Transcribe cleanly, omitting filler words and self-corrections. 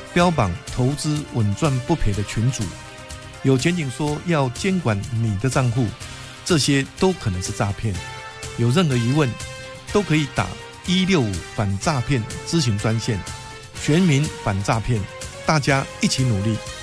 标榜投资稳赚不赔的群组，有前景说要监管你的账户，这些都可能是诈骗。有任何疑问都可以打165反诈骗咨询专线，全民反诈骗，大家一起努力。